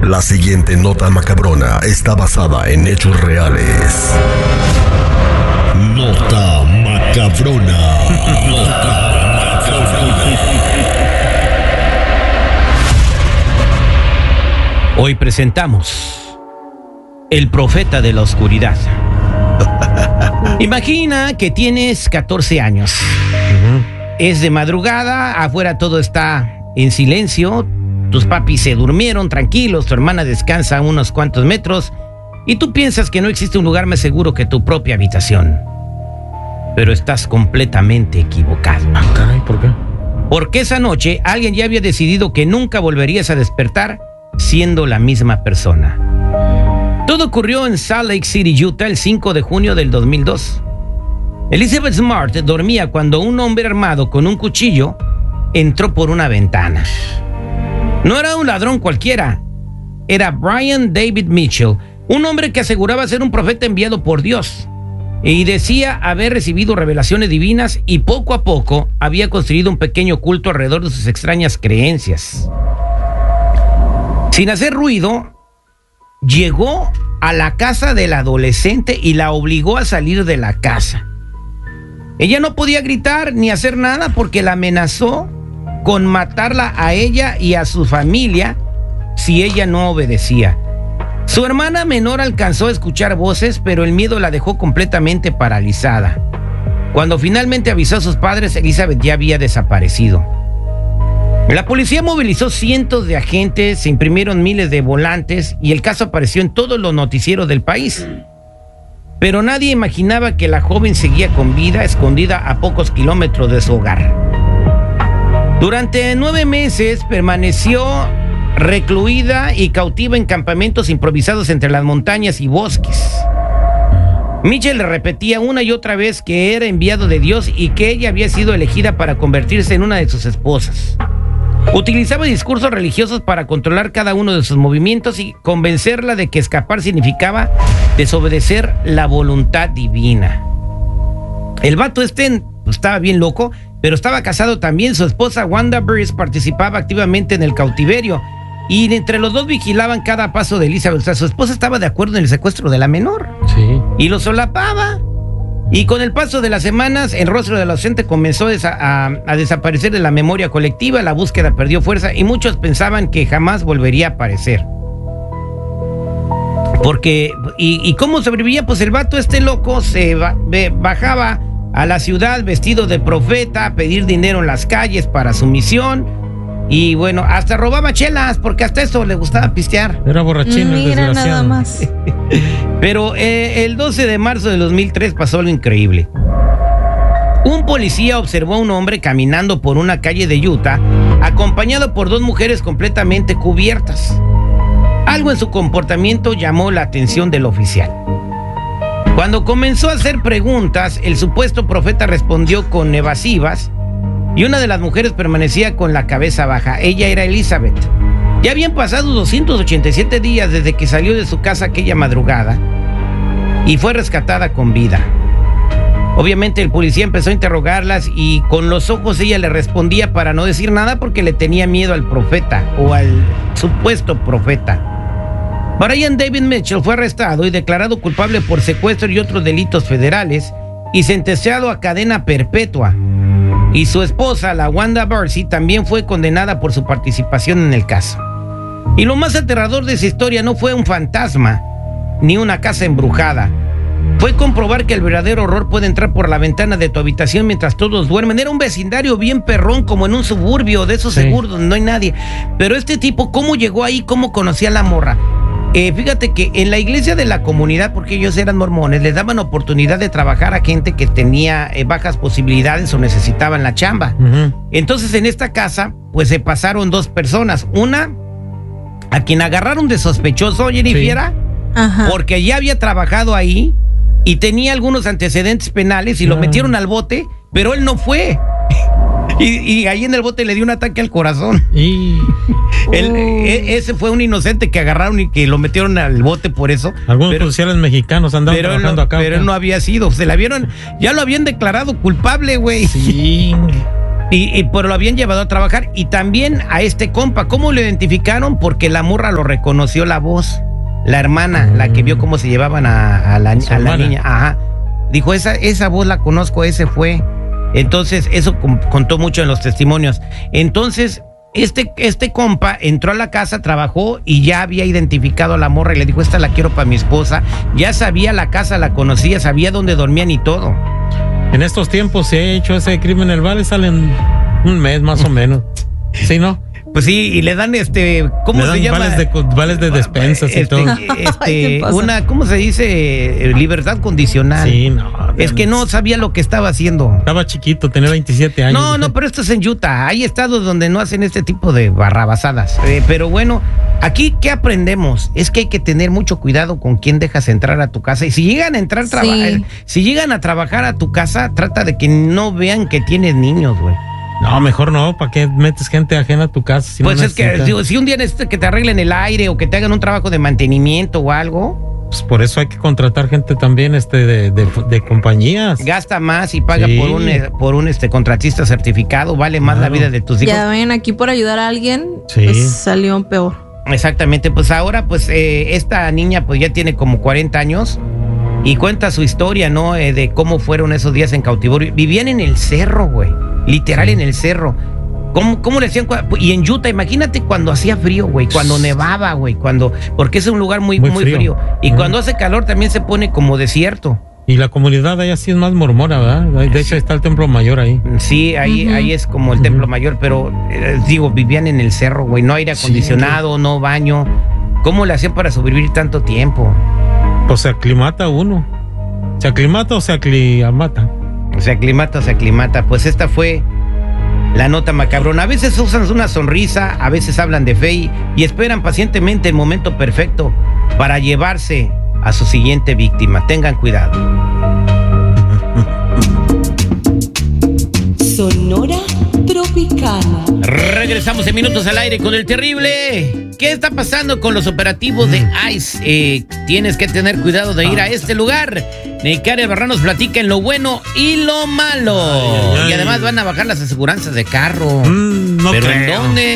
La siguiente nota macabrona está basada en hechos reales. Nota macabrona. Nota macabrona. Hoy presentamos El Profeta de la Oscuridad. Imagina que tienes 14 años. Es de madrugada, afuera todo está en silencio. Tus papis se durmieron tranquilos, tu hermana descansa a unos cuantos metros y tú piensas que no existe un lugar más seguro que tu propia habitación. Pero estás completamente equivocado. Caray, ¿por qué? Porque esa noche alguien ya había decidido que nunca volverías a despertar siendo la misma persona. Todo ocurrió en Salt Lake City, Utah, el 5 de junio del 2002. Elizabeth Smart dormía cuando un hombre armado con un cuchillo entró por una ventana. No era un ladrón cualquiera, era Brian David Mitchell, un hombre que aseguraba ser un profeta enviado por Dios y decía haber recibido revelaciones divinas y poco a poco había construido un pequeño culto alrededor de sus extrañas creencias. Sin hacer ruido, llegó a la casa del adolescente y la obligó a salir de la casa. Ella no podía gritar ni hacer nada porque la amenazó con matarla a ella y a su familia si ella no obedecía. Su hermana menor alcanzó a escuchar voces, pero el miedo la dejó completamente paralizada. Cuando finalmente avisó a sus padres, Elizabeth ya había desaparecido. La policía movilizó cientos de agentes, se imprimieron miles de volantes y el caso apareció en todos los noticieros del país. Pero nadie imaginaba que la joven seguía con vida, escondida a pocos kilómetros de su hogar. Durante 9 meses permaneció recluida y cautiva en campamentos improvisados entre las montañas y bosques. Mitchell le repetía una y otra vez que era enviado de Dios y que ella había sido elegida para convertirse en una de sus esposas. Utilizaba discursos religiosos para controlar cada uno de sus movimientos y convencerla de que escapar significaba desobedecer la voluntad divina. El vato estaba bien loco, pero estaba casado también. Su esposa Wanda Burris participaba activamente en el cautiverio y entre los dos vigilaban cada paso de Elizabeth. O sea, su esposa estaba de acuerdo en el secuestro de la menor. Sí. Y lo solapaba. Y con el paso de las semanas, el rostro del adolescente comenzó a desaparecer de la memoria colectiva, la búsqueda perdió fuerza y muchos pensaban que jamás volvería a aparecer. Porque, ¿y cómo sobrevivía? Pues el vato loco se bajaba a la ciudad vestido de profeta a pedir dinero en las calles para su misión. Y bueno, hasta robaba chelas, porque hasta eso le gustaba pistear. Era borrachín, el Mira, desgraciado. nada más. Pero el 12 de marzo de 2003 pasó algo increíble. Un policía observó a un hombre caminando por una calle de Utah, acompañado por 2 mujeres completamente cubiertas. Algo en su comportamiento llamó la atención del oficial. Cuando comenzó a hacer preguntas, el supuesto profeta respondió con evasivas y una de las mujeres permanecía con la cabeza baja. Ella era Elizabeth. Ya habían pasado 287 días desde que salió de su casa aquella madrugada y fue rescatada con vida. Obviamente el policía empezó a interrogarlas y con los ojos ella le respondía para no decir nada porque le tenía miedo al profeta o al supuesto profeta. Brian David Mitchell fue arrestado y declarado culpable por secuestro y otros delitos federales y sentenciado a cadena perpetua. Y su esposa, la Wanda Burris, también fue condenada por su participación en el caso. Y lo más aterrador de esa historia no fue un fantasma ni una casa embrujada. Fue comprobar que el verdadero horror puede entrar por la ventana de tu habitación mientras todos duermen. Era un vecindario bien perrón, como en un suburbio de esos seguros donde no hay nadie. Pero este tipo, ¿cómo llegó ahí? ¿Cómo conocía a la morra? Fíjate que en la iglesia de la comunidad, porque ellos eran mormones, les daban oportunidad de trabajar a gente que tenía bajas posibilidades o necesitaban la chamba. Entonces en esta casa, pues se pasaron 2 personas. Una, a quien agarraron de sospechoso, Jennifer, porque ya había trabajado ahí y tenía algunos antecedentes penales y lo metieron al bote, pero él no fue. Y ahí en el bote le dio un ataque al corazón. Ese fue un inocente que agarraron y que lo metieron al bote por eso. Algunos policiales mexicanos andaban trabajando acá. Pero él no había sido. Se la vieron, ya lo habían declarado culpable, güey. Sí. Pero lo habían llevado a trabajar. Y también a este compa, ¿cómo lo identificaron? Porque la morra lo reconoció la voz. La hermana, la que vio cómo se llevaban a la niña. Ajá. Dijo, esa voz la conozco, ese fue. Entonces, eso contó mucho en los testimonios. Entonces, este compa entró a la casa, trabajó y ya había identificado a la morra y le dijo, esta la quiero para mi esposa. Ya sabía la casa, la conocía, sabía dónde dormían y todo. En estos tiempos se ha hecho ese crimen, el vale salen un mes más o menos. ¿Sí, no? Pues sí, y le dan ¿cómo se llama? Vales de despensas y todo. ¿Cómo se dice? Libertad condicional. Sí, no. Es que no sabía lo que estaba haciendo. Estaba chiquito, tenía 27 años. No, pero esto es en Utah. Hay estados donde no hacen este tipo de barrabasadas. Pero bueno, aquí, ¿qué aprendemos? Es que hay que tener mucho cuidado con quién dejas entrar a tu casa. Y si llegan a entrar si llegan a trabajar a tu casa, trata de que no vean que tienes niños, güey. No, mejor no, ¿para qué metes gente ajena a tu casa? Si pues no es que si un día necesitas que te arreglen el aire o que te hagan un trabajo de mantenimiento o algo. Pues por eso hay que contratar gente también de compañías. Gasta más y paga por un contratista certificado, vale más la vida de tus hijos. Ya ven, aquí por ayudar a alguien, pues salió peor. Exactamente, pues ahora pues esta niña pues ya tiene como 40 años y cuenta su historia, ¿no? De cómo fueron esos días en cautiverio. Vivían en el cerro, güey. Literal en el cerro. ¿Cómo le hacían? Y en Utah, imagínate cuando hacía frío, güey, cuando nevaba, güey, porque es un lugar muy frío. Y cuando hace calor también se pone como desierto. Y la comunidad ahí así es más mormona, ¿verdad? De hecho está el templo mayor ahí. Sí, ahí es como el templo mayor, pero vivían en el cerro, güey, no aire acondicionado, no baño. ¿Cómo le hacían para sobrevivir tanto tiempo? Pues se aclimata uno. ¿Se aclimata o se aclimata? Se aclimata. Pues esta fue la nota macabrona. A veces usan una sonrisa, a veces hablan de fe y esperan pacientemente el momento perfecto para llevarse a su siguiente víctima. Tengan cuidado. Sonora Tropicana. Regresamos en minutos al aire con el terrible. ¿Qué está pasando con los operativos de ICE? Tienes que tener cuidado de ir a este lugar. Necaria Barra nos platica en lo bueno y lo malo. Y además van a bajar las aseguranzas de carro. No ¿pero creo. en dónde?